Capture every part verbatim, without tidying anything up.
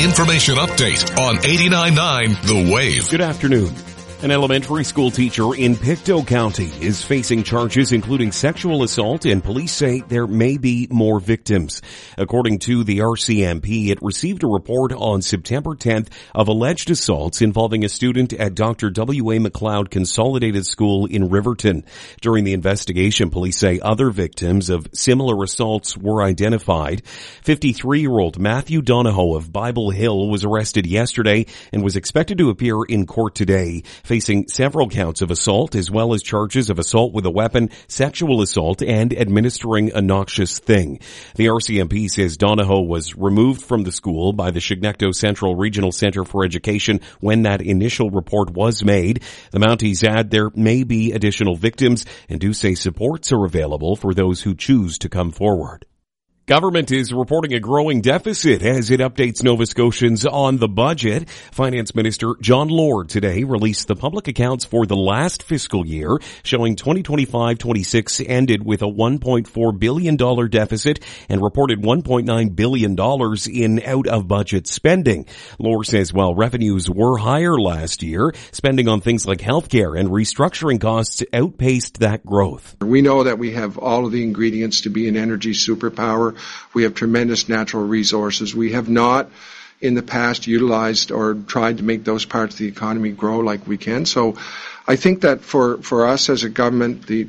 information update on eighty-nine point nine The Wave. Good afternoon. An elementary school teacher in Pictou County is facing charges including sexual assault, and police say there may be more victims. According to the R C M P, it received a report on September tenth of alleged assaults involving a student at Doctor W A McLeod Consolidated School in Riverton. During the investigation, police say other victims of similar assaults were identified. fifty-three-year-old Matthew Donahoe of Bible Hill was arrested yesterday and was expected to appear in court today, facing several counts of assault as well as charges of assault with a weapon, sexual assault, and administering a noxious thing. The R C M P says Donahoe was removed from the school by the Chignecto Central Regional Center for Education when that initial report was made. The Mounties add there may be additional victims and do say supports are available for those who choose to come forward. Government is reporting a growing deficit as it updates Nova Scotians on the budget. Finance Minister John Lord today released the public accounts for the last fiscal year, showing twenty twenty-five twenty-six ended with a one point four billion dollars deficit and reported one point nine billion dollars in out-of-budget spending. Lord says while revenues were higher last year, spending on things like healthcare and restructuring costs outpaced that growth. We know that we have all of the ingredients to be an energy superpower. We have tremendous natural resources. We have not in the past utilized or tried to make those parts of the economy grow like we can. So I think that for, for us as a government, the,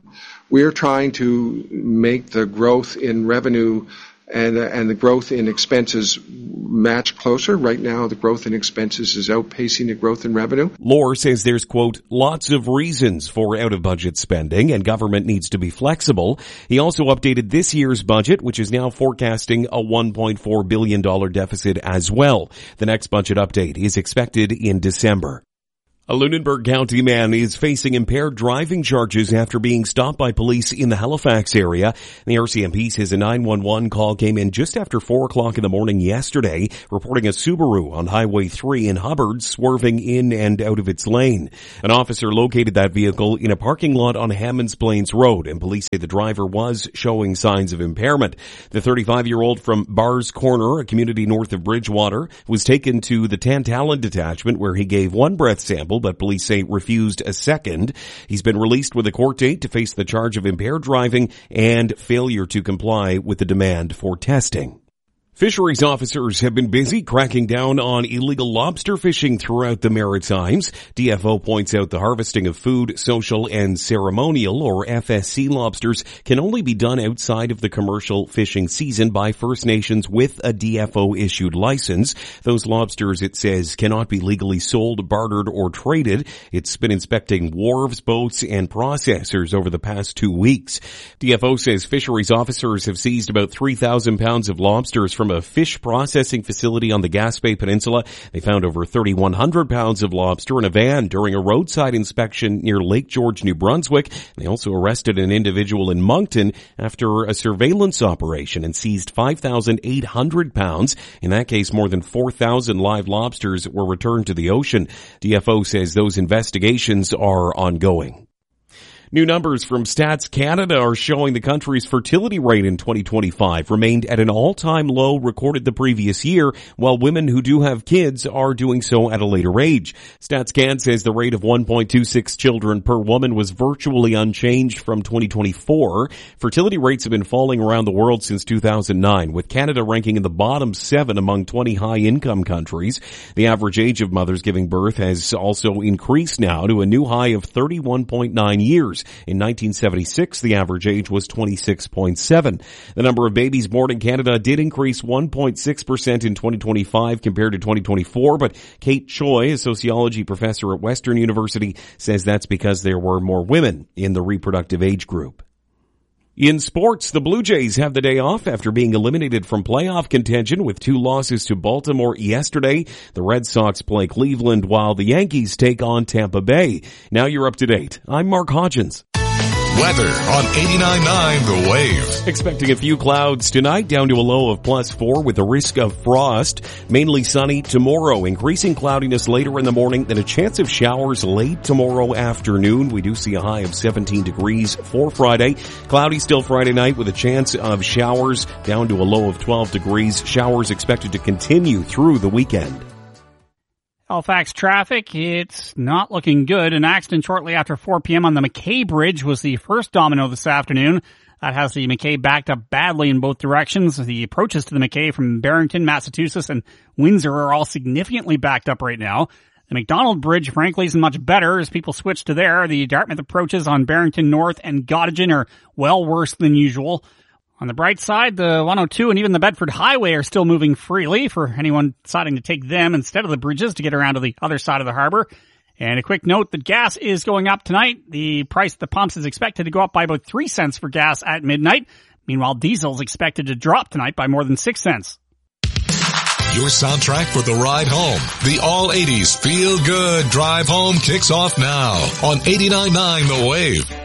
we're trying to make the growth in revenue and, and the growth in expenses match closer. Right now, the growth in expenses is outpacing the growth in revenue. Lohr says there's, quote, lots of reasons for out-of-budget spending and government needs to be flexible. He also updated this year's budget, which is now forecasting a one point four billion dollars deficit as well. The next budget update is expected in December. A Lunenburg County man is facing impaired driving charges after being stopped by police in the Halifax area. The R C M P says a nine one one call came in just after four o'clock in the morning yesterday, reporting a Subaru on Highway three in Hubbard swerving in and out of its lane. An officer located that vehicle in a parking lot on Hammonds Plains Road, and police say the driver was showing signs of impairment. The thirty-five-year-old from Bars Corner, a community north of Bridgewater, was taken to the Tantallon detachment where he gave one breath sample, but police say refused a second. He's been released with a court date to face the charge of impaired driving and failure to comply with the demand for testing. Fisheries officers have been busy cracking down on illegal lobster fishing throughout the Maritimes. D F O points out the harvesting of food, social, and ceremonial, or F S C lobsters can only be done outside of the commercial fishing season by First Nations with a D F O-issued license. Those lobsters, it says, cannot be legally sold, bartered, or traded. It's been inspecting wharves, boats, and processors over the past two weeks. D F O says fisheries officers have seized about three thousand pounds of lobsters from a fish processing facility on the Gaspé Peninsula. They found over thirty-one hundred pounds of lobster in a van during a roadside inspection near Lake George, New Brunswick. They also arrested an individual in Moncton after a surveillance operation and seized five thousand eight hundred pounds. In that case, more than four thousand live lobsters were returned to the ocean. D F O says those investigations are ongoing. New numbers from Stats Canada are showing the country's fertility rate in twenty twenty-five remained at an all-time low recorded the previous year, while women who do have kids are doing so at a later age. StatsCan says the rate of one point two six children per woman was virtually unchanged from twenty twenty-four. Fertility rates have been falling around the world since two thousand nine, with Canada ranking in the bottom seven among twenty high-income countries. The average age of mothers giving birth has also increased now to a new high of thirty-one point nine years. In nineteen seventy-six, the average age was twenty-six point seven. The number of babies born in Canada did increase one point six percent in twenty twenty-five compared to twenty twenty-four, but Kate Choi, a sociology professor at Western University, says that's because there were more women in the reproductive age group. In sports, the Blue Jays have the day off after being eliminated from playoff contention with two losses to Baltimore yesterday. The Red Sox play Cleveland while the Yankees take on Tampa Bay. Now you're up to date. I'm Mark Hodgins. Weather on eighty-nine point nine The Wave. Expecting a few clouds tonight, down to a low of plus four with a risk of frost. Mainly sunny tomorrow, increasing cloudiness later in the morning, then a chance of showers late tomorrow afternoon. We do see a high of seventeen degrees for Friday. Cloudy still Friday night with a chance of showers, down to a low of twelve degrees. Showers expected to continue through the weekend. Halifax traffic, it's not looking good. An accident shortly after four p.m. on the McKay Bridge was the first domino this afternoon. That has the McKay backed up badly in both directions. The approaches to the McKay from Barrington, Massachusetts and Windsor are all significantly backed up right now. The McDonald Bridge, frankly, isn't much better as people switch to there. The Dartmouth approaches on Barrington North and Gottingen are well worse than usual. On the bright side, the one oh two and even the Bedford Highway are still moving freely for anyone deciding to take them instead of the bridges to get around to the other side of the harbor. And a quick note that gas is going up tonight. The price at the pumps is expected to go up by about three cents for gas at midnight. Meanwhile, diesel is expected to drop tonight by more than six cents. Your soundtrack for the ride home. The all eighties Feel Good Drive Home kicks off now on eighty-nine point nine The Wave.